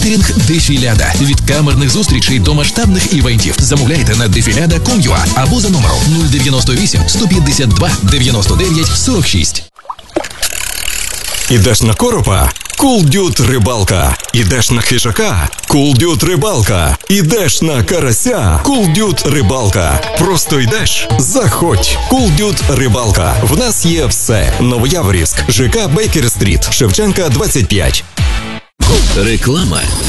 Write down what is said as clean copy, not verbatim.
кетеринг «Дефіляда». Від камерних зустрічей до масштабних івентів. Замовляйте на defilada.com.ua або за номером 098 152 99 46. Ідеш на коропа? Cool Dude Рибалка. Ідеш на хижака? Cool Dude Рибалка. Ідеш на карася? Cool Dude Рибалка. Просто йдеш? Заходь. Cool Dude Рибалка. В нас є все. Новояворівськ, ЖК Бейкер-стріт, Шевченка, 25. Реклама.